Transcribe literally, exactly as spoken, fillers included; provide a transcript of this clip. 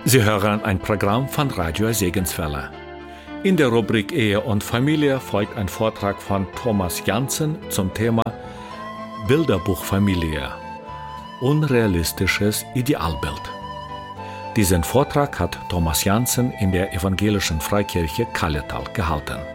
Sie hören ein Programm von Radio Segenswelle. In der Rubrik Ehe und Familie folgt ein Vortrag von Thomas Jansen zum Thema Bilderbuchfamilie. Unrealistisches Idealbild. Diesen Vortrag hat Thomas Jansen in der Evangelischen Freikirche Kalletal gehalten.